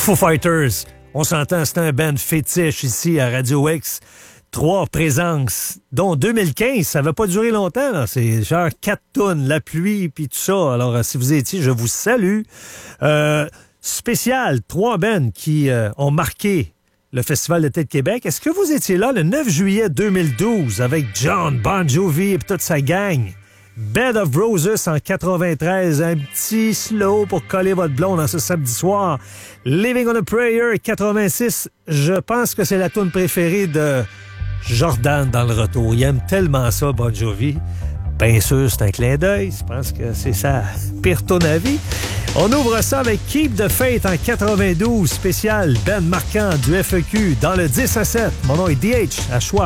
Foo Fighters, on s'entend, c'est un band fétiche ici à Radio X. 3 présences, dont 2015, ça va pas durer longtemps, là. C'est genre 4 tonnes, la pluie, puis tout ça. Alors, si vous étiez, je vous salue. Spécial, 3 bands qui ont marqué le Festival d'été de Québec. Est-ce que vous étiez là le 9 juillet 2012 avec John Bon Jovi et toute sa gang? Bed of Roses en 93, un petit slow pour coller votre blonde dans ce samedi soir. Living on a Prayer 86, je pense que c'est la tune préférée de Jordan dans le retour. Il aime tellement ça, Bon Jovi. Bien sûr, c'est un clin d'œil. Je pense que c'est sa pire tune à vie. On ouvre ça avec Keep the Faith en 92, spécial band marquant du FEQ dans le 10 à 7. Mon nom est DH, à choix.